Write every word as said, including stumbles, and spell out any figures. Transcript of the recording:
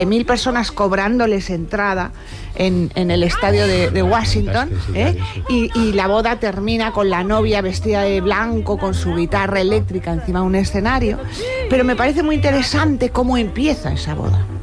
mil personas cobrándoles entrada en, en el estadio de, de Washington, ¿eh? y, y la boda termina con la novia vestida de blanco, con su guitarra eléctrica encima de un escenario. Pero me parece muy interesante cómo empieza esa boda.